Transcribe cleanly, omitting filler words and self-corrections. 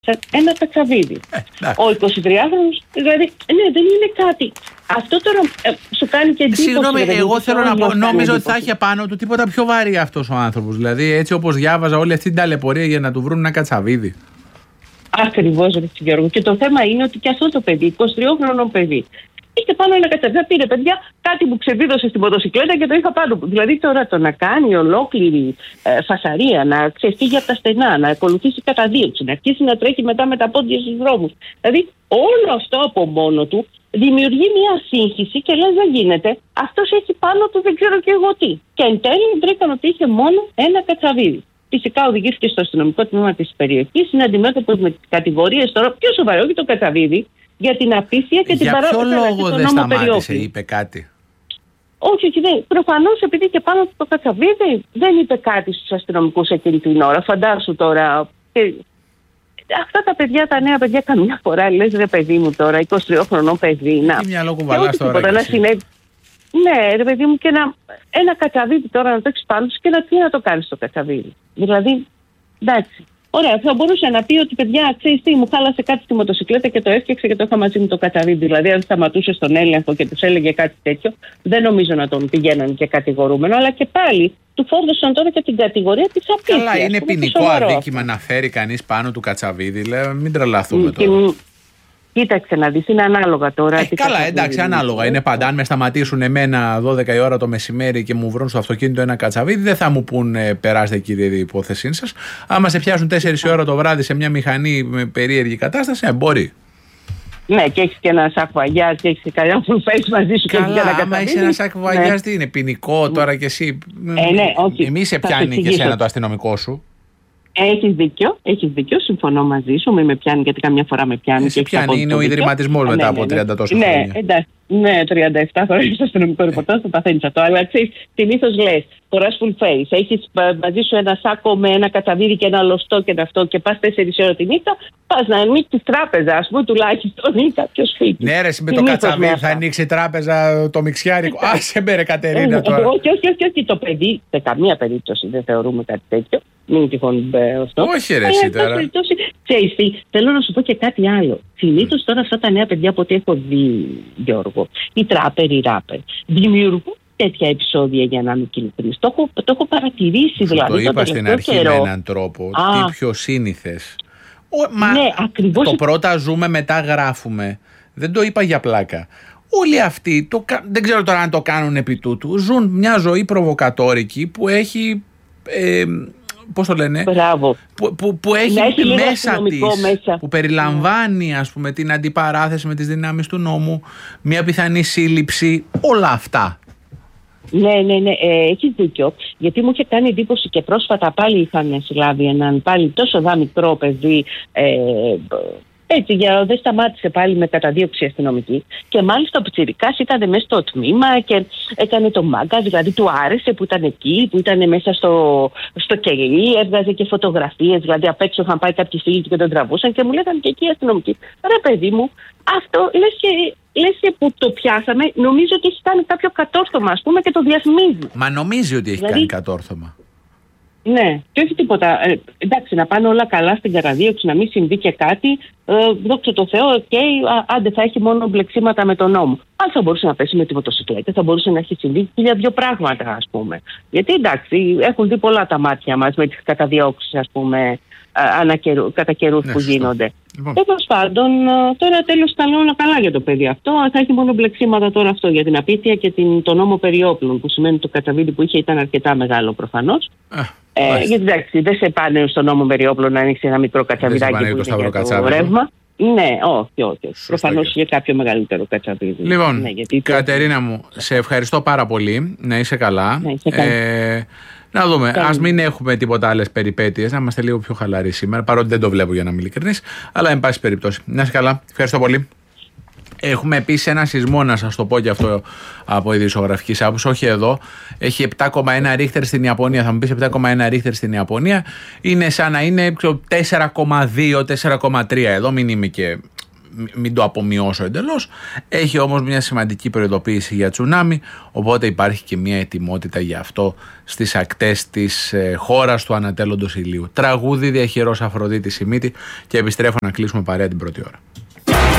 ένα κατσαβίδι. Ο 23χρονος, δηλαδή, ναι, δεν είναι κάτι. Αυτό τώρα σου κάνει και εντύπωση. Συγγνώμη, εγώ θέλω να πω, νόμιζα ότι θα είχε πάνω του τίποτα πιο βαρύ αυτός ο άνθρωπος. Δηλαδή, έτσι όπως διάβαζα όλη αυτή την ταλαιπωρία για να του βρουν ένα κατσαβίδι. Ακριβώς, ρε Γιώργο. Και το θέμα είναι ότι και αυτό το παιδί, 23χρονο παιδί, είχε πάνω ένα κατσαβίδι. Πήρε, παιδιά, κάτι που ξεβίδωσε στην μοτοσυκλέτα και το είχα πάνω. Δηλαδή τώρα το να κάνει ολόκληρη φασαρία, να ξεφύγει από τα στενά, να ακολουθήσει καταδίωξη, να αρχίσει να τρέχει μετά με τα πόδια στους δρόμους. Δηλαδή όλο αυτό από μόνο του δημιουργεί μια σύγχυση και λες δεν γίνεται. Αυτός έχει πάνω του δεν ξέρω και εγώ τι. Και εν τέλει βρήκαν ότι είχε μόνο ένα κατσαβίδι. Φυσικά οδηγήθηκε στο αστυνομικό τμήμα της περιοχής, είναι αντιμέτωπος με τις κατηγορίες τώρα πιο σοβαρό, όχι το κατσαβίδι, για την απίθεια και την παράδοση. Για ποιο λόγο δεν σταμάτησε, είπε κάτι? Όχι, προφανώς επειδή και πάνω στο κατσαβίδι δεν είπε κάτι στους αστυνομικούς εκείνη την ώρα. Φαντάσου τώρα. Αυτά τα παιδιά, τα νέα παιδιά, καμιά φορά λες ρε παιδί μου τώρα, 23χρονο παιδί. Τι μυαλό κουβαλάς τώρα? Ναι, ρε παιδί μου, και ένα κατσαβίδι τώρα να το έχεις πάνω σου και τι να το κάνεις το κατσαβίδι. Δηλαδή, εντάξει. Ωραία, θα μπορούσε να πει ότι παιδιά, ξέρεις τι, μου χάλασε κάτι στη μοτοσυκλέτα και το έφτιαξε και το είχα μαζί μου το κατσαβίδι. Δηλαδή, αν σταματούσε στον έλεγχο και τους έλεγε κάτι τέτοιο, δεν νομίζω να τον πηγαίναν και κατηγορούμενο, αλλά και πάλι του φόρτωσαν τώρα και την κατηγορία της απίθειας. Καλά, είναι ποινικό αδίκημα να φέρει κανείς πάνω του κατσαβίδι, λέω, μην τρελαθούμε τώρα. Κοίταξε να δεις, είναι ανάλογα τώρα. Καλά, εντάξει, ανάλογα είναι πάντα. Αν με σταματήσουν εμένα 12 η ώρα το μεσημέρι και μου βρουν στο αυτοκίνητο ένα κατσαβίδι, δεν θα μου πούν περάστε κύριε η υπόθεσή σας. Άμα σε πιάσουν 4 η ώρα το βράδυ σε μια μηχανή με περίεργη κατάσταση, μπορεί. Ναι, και έχεις και ένα σάκο αγιάς και έχεις και κανένα full face μαζί σου. Καλά, άμα έχεις ένα σάκο αγιάς, τι είναι, ποινικό τώρα κι εσύ? Μη σε πιάνει και εσένα το αστυνομικό σου. Έχεις δίκιο, συμφωνώ μαζί σου, μην με πιάνει γιατί καμιά φορά με πιάνει. Σε πιάνει, είναι ο ιδρυματισμός μετά από 30 τόσα χρόνια. Εντάξει. Ναι, 37 χρόνια στο αστυνομικό ρεπορτάζ το παθαίνεις αυτό. Αλλά ξέρεις, συνήθως λες, φοράς full face, έχεις μαζί σου ένα σάκο με ένα κατσαβίδι και ένα λωστό και αυτό και πας 4 ώρα τη νύχτα, πας να ανοίξεις τράπεζα, ας πούμε, τουλάχιστον ή κάποιο σπίτι. Ναι, ρε, με το κατσαβίδι θα ανοίξει τράπεζα το μιξιάρικο. Άσε με, ρε Κατερίνα τώρα. Όχι, το παιδί, σε καμία περίπτωση δεν θεωρούμε κάτι τέτοιο. Μην τυχόν αυτό. Όχι, ρε, εσύ τώρα. Ξέρεις τι, θέλω να σου πω και κάτι άλλο. Συνήθως τώρα αυτά τα νέα παιδιά από ό,τι έχω δει, Γιώργο, οι τράπερ, οι ράπερ, δημιουργούν τέτοια επεισόδια για να μην ειλικρινής. Το έχω παρατηρήσει δηλαδή. Το είπα στην αρχή με έναν τρόπο. Τι πιο σύνηθες. Ναι, ακριβώς. Το πρώτα ζούμε, μετά γράφουμε. Δεν το είπα για πλάκα. Όλοι αυτοί, δεν ξέρω τώρα αν το κάνουν επί τούτου, ζουν μια ζωή προβοκατόρικη που έχει... πώς το λένε, που έχει μέσα της, που περιλαμβάνει ας πούμε την αντιπαράθεση με τις δυνάμεις του νόμου, μια πιθανή σύλληψη, όλα αυτά. Ναι, έχεις δίκιο, γιατί μου είχε κάνει εντύπωση και πρόσφατα πάλι είχαν συλλάβει έναν πάλι τόσο μικρό παιδί, έτσι, δεν σταμάτησε πάλι με καταδίωξη αστυνομική και μάλιστα ο πιτσιρικάς ήταν μέσα στο τμήμα και έκανε το μάγκα, δηλαδή του άρεσε που ήταν εκεί, που ήταν μέσα στο κελί, έβγαζε και φωτογραφίες, δηλαδή απ' έξω είχαν πάει κάποιοι φίλοι του και τον τραβούσαν και μου λέγανε και εκεί οι αστυνομικοί, ρε παιδί μου, αυτό λες και που το πιάσαμε, νομίζω ότι έχει κάνει κάποιο κατόρθωμα ας πούμε και το διαφημίζει. Μα νομίζει ότι έχει κάνει κατόρθωμα. Ναι, και όχι τίποτα. Εντάξει, να πάνε όλα καλά στην καταδίωξη, να μην συμβεί και κάτι. Δόξα τω Θεώ, άντε θα έχει μόνο μπλεξίματα με τον νόμο. Αν θα μπορούσε να πέσει με τη μοτοσυκλέτα, θα μπορούσε να έχει συμβεί 1002 πράγματα, ας πούμε. Γιατί εντάξει, έχουν δει πολλά τα μάτια μας με τις καταδιώξεις, ας πούμε, κατά καιρούς που γίνονται. Τέλος πάντων, τώρα τέλος τα λέω όλα καλά για το παιδί αυτό. Θα έχει μόνο μπλεξίματα τώρα αυτό για την απίθεια και τον νόμο περί όπλων, που σημαίνει το κατσαβίδι που είχε ήταν αρκετά μεγάλο προφανώς. Γιατί εντάξει, δεν σε πάνε στον νόμο περί όπλων να ανοίξει ένα μικρό κατσαβιδάκι που είναι για το ρεύμα. Ναι, όχι. Προφανώς για κάποιο μεγαλύτερο κατσαβίδι. Λοιπόν, ναι, Κατερίνα μου, σε ευχαριστώ πάρα πολύ. Να είσαι καλά. Να δούμε. Ας μην έχουμε τίποτα άλλες περιπέτειες, να είμαστε λίγο πιο χαλαροί σήμερα, παρότι δεν το βλέπω για να είμαι ειλικρινής. Αλλά εν πάση περιπτώσει. Να είσαι καλά. Ευχαριστώ πολύ. Έχουμε επίσης ένα σεισμό, να σας το πω και αυτό από ειδησιογραφικής άποψης, όχι εδώ. Έχει 7,1 ρίχτερ στην Ιαπωνία. Θα μου πεις 7,1 ρίχτερ στην Ιαπωνία. Είναι σαν να είναι 4,2, 4,3 εδώ. Μην είμαι και μην το απομειώσω εντελώς. Έχει όμως μια σημαντική προειδοποίηση για τσουνάμι, οπότε υπάρχει και μια ετοιμότητα για αυτό στις ακτές της χώρας του ανατέλλοντος ηλίου. Τραγούδι διαχειρός Αφροδίτη Σιμίτη και επιστρέφω να κλείσουμε παρέα την πρώτη ώρα.